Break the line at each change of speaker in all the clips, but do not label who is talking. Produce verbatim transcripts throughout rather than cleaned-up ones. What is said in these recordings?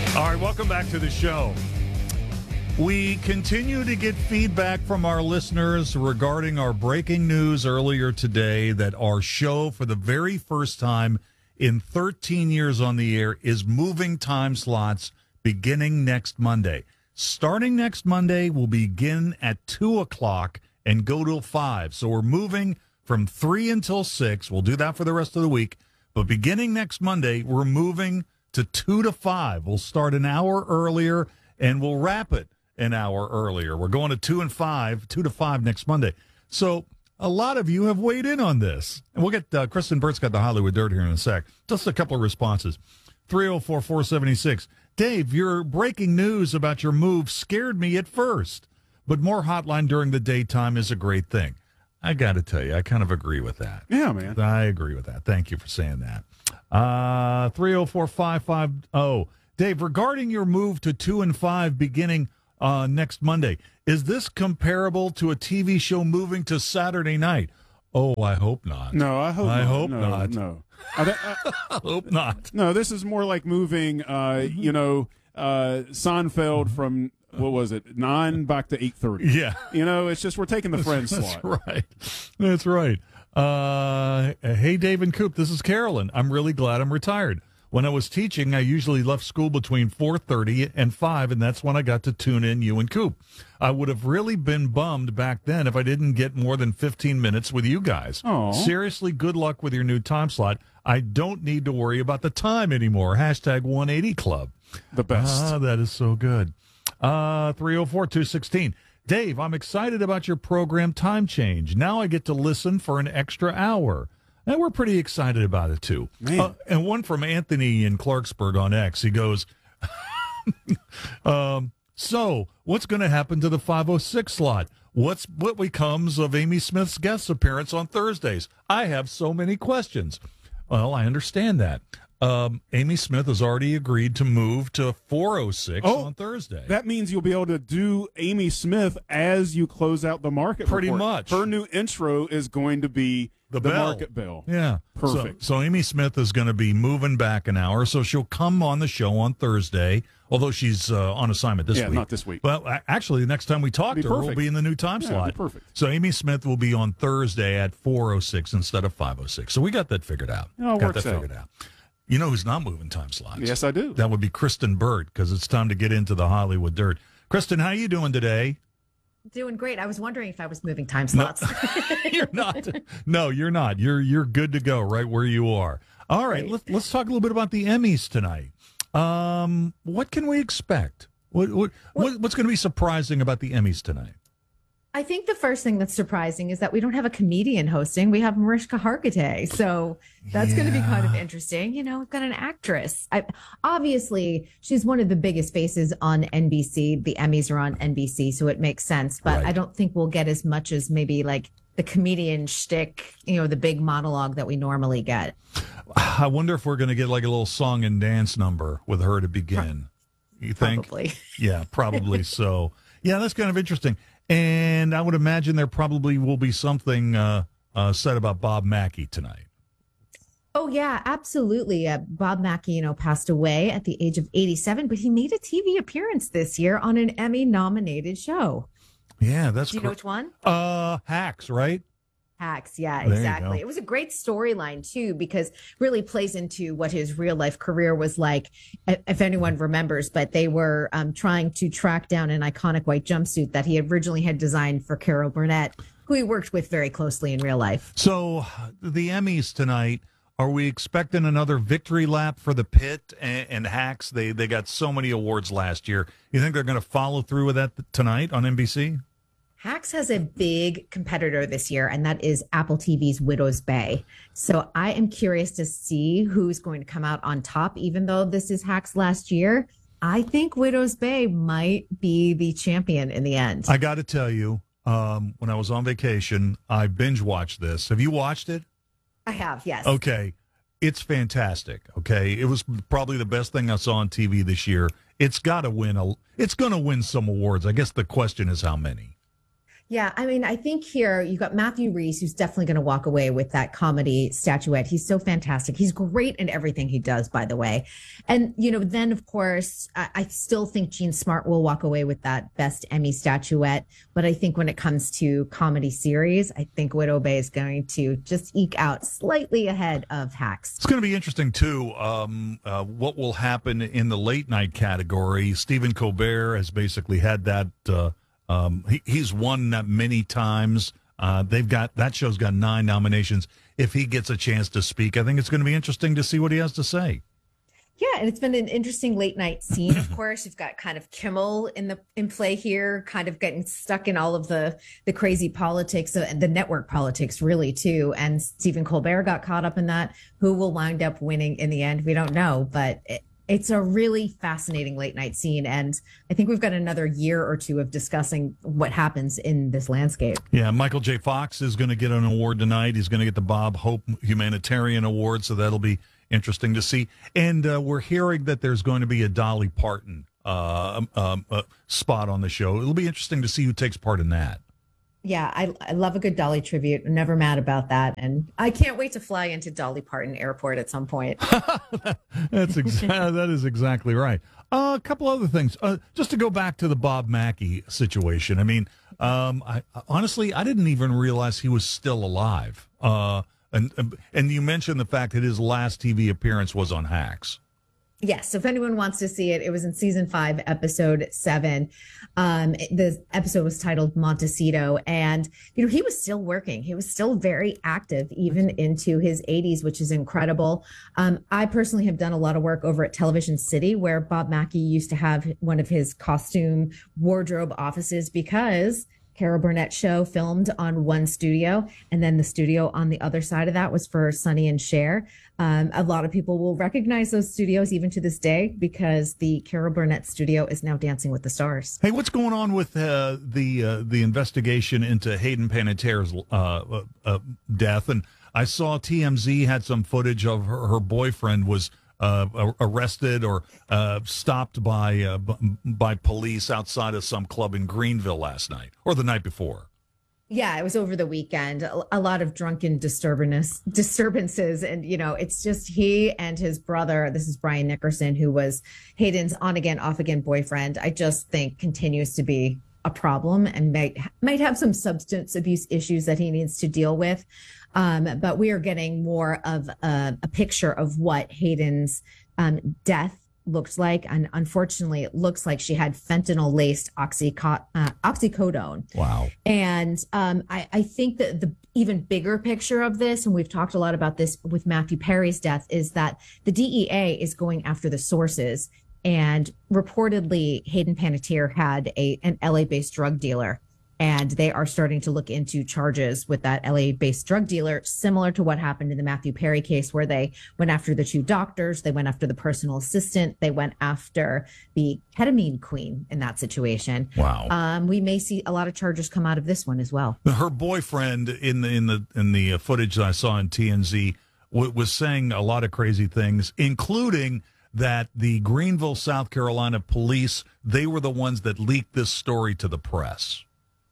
All right, welcome back to the show. We continue to get feedback from our listeners regarding our breaking news earlier today that our show, for the very first time in thirteen years on the air, is moving time slots beginning next Monday. Starting next Monday, we'll begin at two o'clock and go till five. So we're moving from three until six. We'll do that for the rest of the week. But beginning next Monday, we're moving to two to five. We'll start an hour earlier, and we'll wrap it an hour earlier. We're going to two and five, two to five next Monday. So a lot of you have weighed in on this. And we'll get, uh, Kristen Burt's got the Hollywood Dirt here in a sec. Just a couple of responses. three oh four, four seven six. Dave, your breaking news about your move scared me at first, but more hotline during the daytime is a great thing. I got to tell you, I kind of agree with that.
Yeah, man.
I agree with that. Thank you for saying that. Uh, three oh four, five five oh. Dave, regarding your move to two and five beginning uh, next Monday, is this comparable to a T V show moving to Saturday night? Oh, I hope not.
No, I hope
I
not.
hope
no,
not.
No. I, I,
I hope not.
No, this is more like moving, uh, you know, uh, Seinfeld from, what was it, nine back to eight thirty.
Yeah.
You know, it's just we're taking the friend slot.
That's right. That's right. Uh, hey, Dave and Coop, this is Carolyn. I'm really glad I'm retired. When I was teaching, I usually left school between four thirty and five, and that's when I got to tune in you and Coop. I would have really been bummed back then if I didn't get more than fifteen minutes with you guys.
Aw.
Seriously, good luck with your new time slot. I don't need to worry about the time anymore. Hashtag one eighty Club.
The best.
Ah, that is so good. Uh, three oh four, two sixteen. Dave, I'm excited about your program Time Change. Now I get to listen for an extra hour. And we're pretty excited about it, too. Uh, and one from Anthony in Clarksburg on X. He goes, um, so what's going to happen to the five oh six slot? What's What becomes of Amy Smith's guest appearance on Thursdays? I have so many questions. Well, I understand that. Um, Amy Smith has already agreed to move to four oh six
Oh,
on Thursday.
That means you'll be able to do Amy Smith as you close out the market
Pretty
report.
much.
Her new intro is going to be
The
the,
bell.
market bell.
Yeah.
Perfect.
So, so Amy Smith is going to be moving back an hour, so she'll come on the show on Thursday, although she's uh, on assignment this
Yeah,
week.
not this week.
Well, a- actually, the next time we talk
Be
to her, we'll
perfect.
be in the new time
Yeah,
slot.
be perfect.
So Amy Smith will be on Thursday at four oh six instead of five oh six. So we got that figured out.
Oh, it
got
works
that
out.
figured out. You know who's not moving time slots?
Yes, I do.
That would be Kristen Burt, because it's time to get into the Hollywood Dirt. Kristen, how you doing today?
Doing great. I was wondering if I was moving time slots.
You're not. No, you're not. You're you're good to go right where you are. All right,
Great.
let's let's talk a little bit about the Emmys tonight. Um, what can we expect? What what, what what's going to be surprising about the Emmys tonight?
I think the first thing that's surprising is that we don't have a comedian hosting. We have Mariska Hargitay. So that's going to be kind of interesting. You know, we've got an actress. I, obviously, she's one of the biggest faces on N B C. The Emmys are on N B C, so it makes sense. But
Right.
I don't think we'll get as much as maybe like the comedian shtick, you know, the big monologue that we normally get.
I wonder if we're going to get like a little song and dance number with her to begin. You think?
Probably.
Yeah, probably so. Yeah, that's kind of interesting. And I would imagine there probably will be something uh, uh, said about Bob Mackie tonight.
Oh, yeah, absolutely. Uh, Bob Mackie, you know, passed away at the age of eighty-seven, but he made a T V appearance this year on an Emmy-nominated show.
Yeah, that's
Do you
cr-
know which one?
uh Hacks, right?
Hacks, yeah,
There you
exactly.
go.
It was a great storyline, too, because really plays into what his real-life career was like, i- if anyone remembers. But they were um, trying to track down an iconic white jumpsuit that he originally had designed for Carol Burnett, who he worked with very closely in real life.
So the Emmys tonight, are we expecting another victory lap for the Pit and, and Hacks? They they got so many awards last year. You think they're going to follow through with that tonight on N B C?
Hacks has a big competitor this year, and that is Apple T V's Widow's Bay. So I am curious to see who's going to come out on top, even though this is Hacks last year. I think Widow's Bay might be the champion in the end.
I got to tell you, um, when I was on vacation, I binge watched this. Have you watched it?
I have, yes.
Okay. It's fantastic. Okay. It was probably the best thing I saw on T V this year. It's got to win a, it's going to win some awards. I guess the question is how many.
Yeah, I mean, I think here you got Matthew Rhys, who's definitely going to walk away with that comedy statuette. He's so fantastic. He's great in everything he does, by the way. And, you know, then, of course, I, I still think Gene Smart will walk away with that Best Emmy statuette. But I think when it comes to comedy series, I think Widow Bay is going to just eke out slightly ahead of Hacks.
It's going to be interesting, too, um, uh, what will happen in the late night category. Stephen Colbert has basically had that. Uh, Um, he, he's won that many times. Uh, they've got that show's got nine nominations. If he gets a chance to speak, I think it's going to be interesting to see what he has to say.
Yeah, and it's been an interesting late night scene. Of course, you've got kind of Kimmel in the in play here, kind of getting stuck in all of the the crazy politics and the network politics, really too. And Stephen Colbert got caught up in that. Who will wind up winning in the end? We don't know, but. It, It's a really fascinating late night scene. And I think we've got another year or two of discussing what happens in this landscape.
Yeah, Michael J. Fox is going to get an award tonight. He's going to get the Bob Hope Humanitarian Award, so that'll be interesting to see. And uh, we're hearing that there's going to be a Dolly Parton uh, um, uh, spot on the show. It'll be interesting to see who takes part in that.
Yeah, I, I love a good Dolly tribute. I'm never mad about that. And I can't wait to fly into Dolly Parton Airport at some point.
That's exa- that is exactly right. Uh, a couple other things. Uh, just to go back to the Bob Mackey situation. I mean, um, I, honestly, I didn't even realize he was still alive. Uh, and and you mentioned the fact that his last T V appearance was on Hacks.
Yes. So if anyone wants to see it, it was in season five, episode seven. Um, the episode was titled Montecito. And, you know, he was still working. He was still very active, even into his eighties, which is incredible. Um, I personally have done a lot of work over at Television City, where Bob Mackey used to have one of his costume wardrobe offices, because Carol Burnett show filmed on one studio, and then the studio on the other side of that was for Sonny and Cher. Um, a lot of people will recognize those studios even to this day, because the Carol Burnett studio is now Dancing with the Stars.
Hey, what's going on with uh, the uh, the investigation into Hayden Panettiere's uh, uh, death? And I saw T M Z had some footage of her, her boyfriend was Uh, arrested or uh, stopped by uh, b- by police outside of some club in Greenville last night or the night before.
Yeah, it was over the weekend. A, a lot of drunken disturbance, disturbances. And, you know, it's just he and his brother. This is Brian Nickerson, who was Hayden's on again, off again boyfriend. I just think continues to be a problem and might might have some substance abuse issues that he needs to deal with. Um, but we are getting more of a, a picture of what Hayden's um, death looked like. And unfortunately, it looks like she had fentanyl laced oxyco- uh, oxycodone.
Wow.
And um, I, I think that the even bigger picture of this, and we've talked a lot about this with Matthew Perry's death, is that the D E A is going after the sources. And reportedly, Hayden Panettiere had a an L A-based drug dealer, and they are starting to look into charges with that L A-based drug dealer, similar to what happened in the Matthew Perry case, where they went after the two doctors, they went after the personal assistant, they went after the ketamine queen in that situation.
Wow.
Um, we may see a lot of charges come out of this one as well.
Her boyfriend in the in the in the footage that I saw in T M Z w- was saying a lot of crazy things, including that the Greenville, South Carolina police, they were the ones that leaked this story to the press.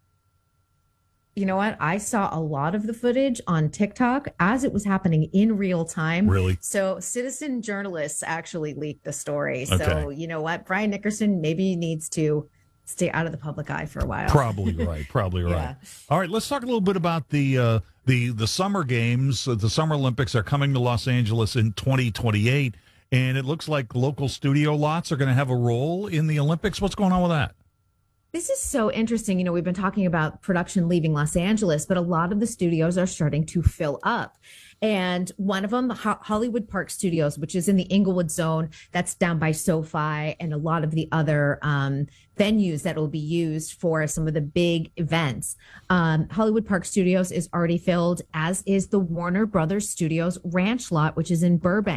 You know what? I saw a lot of the footage on TikTok as it was happening in real time.
Really?
So citizen journalists actually leaked the story.
Okay.
So you know what? Brian Nickerson maybe needs to stay out of the public eye for a while.
Probably right. Probably right.
Yeah.
All right, let's talk a little bit about the uh, the the summer games. Uh, the Summer Olympics are coming to Los Angeles in twenty twenty-eight, and it looks like local studio lots are going to have a role in the Olympics. What's going on with that?
This is so interesting. You know, we've been talking about production leaving Los Angeles, but a lot of the studios are starting to fill up. And one of them, the Ho- Hollywood Park Studios, which is in the Inglewood zone, that's down by SoFi, and a lot of the other um, venues that will be used for some of the big events. Um, Hollywood Park Studios is already filled, as is the Warner Brothers Studios Ranch lot, which is in Burbank.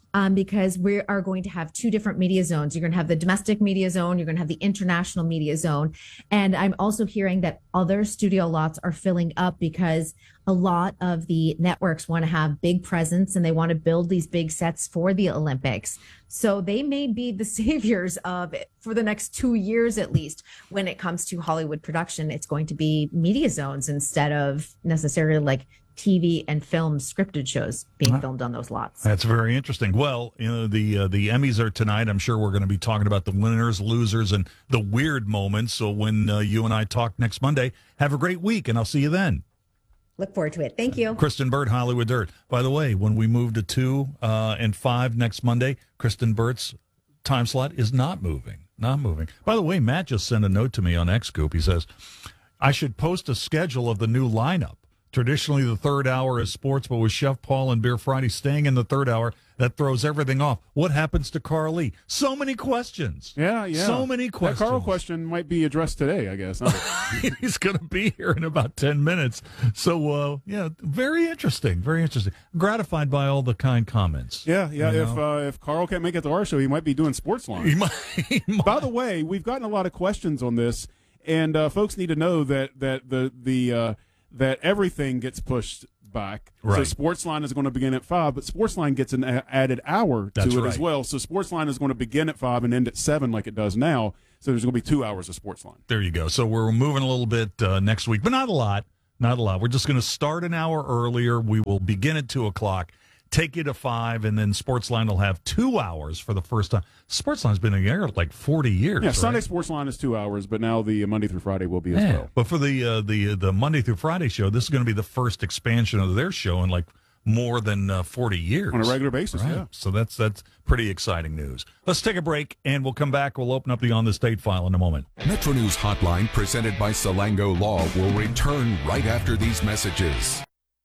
um, because we are going to have two different media zones. You're going to have the domestic media zone. You're going to have the international media zone. And I'm also hearing that other studio lots are filling up because a lot of the networks want to have big presence and they want to build these big sets for the Olympics. So they may be the saviors of it for the next two years, at least, when it comes to Hollywood production. It's going to be media zones instead of necessarily like T V and film scripted shows being filmed on those lots.
That's very interesting. Well, you know, the uh, the Emmys are tonight. I'm sure we're going to be talking about the winners, losers, and the weird moments. So when uh, you and I talk next Monday, have a great week, and I'll see you then.
Look forward to it. Thank you.
Kristen Burt, Hollywood Dirt. By the way, when we move to two uh, and five next Monday, Kristen Burt's time slot is not moving. Not moving. By the way, Matt just sent a note to me on X-Scoop. He says, I should post a schedule of the new lineup. Traditionally, the third hour is sports, but with Chef Paul and Beer Friday staying in the third hour, that throws everything off. What happens to Carl Lee? So many questions.
Yeah, yeah.
So many questions.
That Carl question might be addressed today, I guess.
He's going to be here in about ten minutes. So, uh, yeah, very interesting. Very interesting. Gratified by all the kind comments.
Yeah, yeah.
You
If uh, if Carl can't make it to our show, he might be doing Sportsline.
He might, he might.
By the way, we've gotten a lot of questions on this, and uh, folks need to know that that the the uh, that everything gets pushed back.
Right.
So Sportsline is going to begin at five, but Sportsline gets an a- added hour
That's
to it
right.
as well. So Sportsline is going to begin at five and end at seven like it does now. So there's going to be two hours of Sportsline.
There you go. So we're moving a little bit uh, next week, but not a lot. Not a lot. We're just going to start an hour earlier. We will begin at two o'clock, take you to five, and then Sportsline will have two hours for the first time. Sportsline's been in the air like forty years.
Yeah,
right?
Sunday Sportsline is two hours, but now the Monday through Friday will be as
Yeah.
well.
But for the uh, the the Monday through Friday show, this is going to be the first expansion of their show in like more than uh, forty years
On a regular basis,
Right.
yeah.
So that's that's pretty exciting news. Let's take a break, and we'll come back. We'll open up the On the State file in a moment.
Metro News Hotline, presented by Salango Law, will return right after these messages.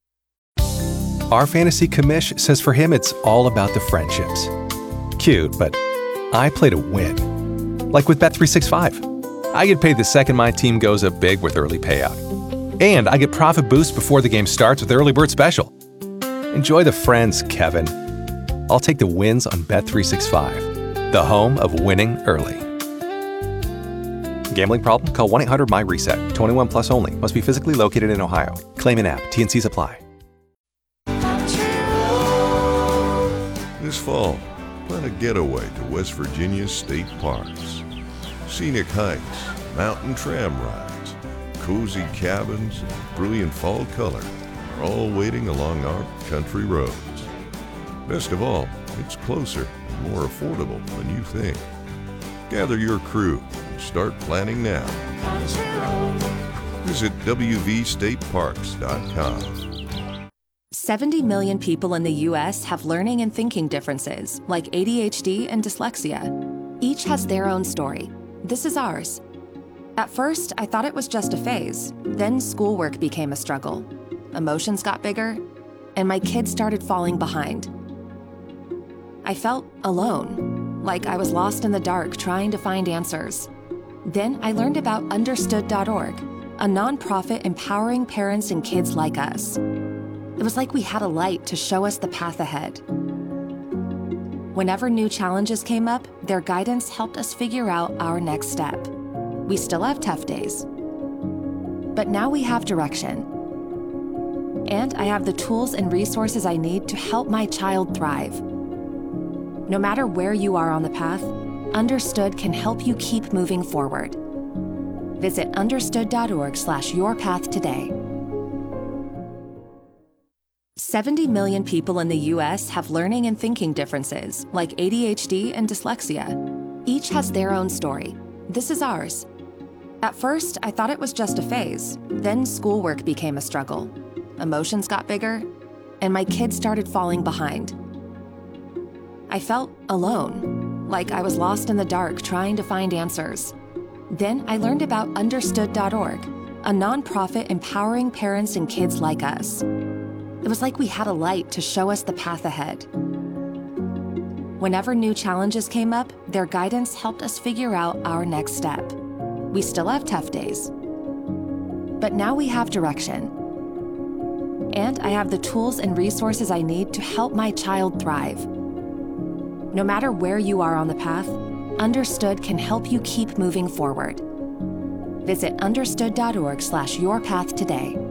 Our fantasy commish says for him it's all about the friendships. Cute, but I play to win. Like with Bet three sixty-five. I get paid the second my team goes up big with early payout. And I get profit boost before the game starts with Early Bird Special. Enjoy the friends, Kevin. I'll take the wins on Bet three sixty-five, the home of winning early. Gambling problem? Call one eight hundred my reset. twenty-one plus only. Must be physically located in Ohio. Claim in app. T N Cs apply.
This fall, plan a getaway to West Virginia's state parks. Scenic hikes, mountain tram rides, cozy cabins, and brilliant fall color are all waiting along our country roads. Best of all, it's closer and more affordable than you think. Gather your crew and start planning now. Visit w v state parks dot com.
seventy million people in the U S have learning and thinking differences, like A D H D and dyslexia. Each has their own story. This is ours. At first, I thought it was just a phase. Then schoolwork became a struggle. Emotions got bigger, and my kids started falling behind. I felt alone, like I was lost in the dark trying to find answers. Then I learned about understood dot org, a nonprofit empowering parents and kids like us. It was like we had a light to show us the path ahead. Whenever new challenges came up, their guidance helped us figure out our next step. We still have tough days, but now we have direction. And I have the tools and resources I need to help my child thrive. No matter where you are on the path, Understood can help you keep moving forward. Visit understood dot org slash your path today. seventy million people in the U S have learning and thinking differences, like A D H D and dyslexia. Each has their own story. This is ours. At first, I thought it was just a phase. Then schoolwork became a struggle. Emotions got bigger, and my kids started falling behind. I felt alone, like I was lost in the dark trying to find answers. Then I learned about understood dot org, a nonprofit empowering parents and kids like us. It was like we had a light to show us the path ahead. Whenever new challenges came up, their guidance helped us figure out our next step. We still have tough days, but now we have direction. And I have the tools and resources I need to help my child thrive. No matter where you are on the path, Understood can help you keep moving forward. Visit understood.org slash your path today.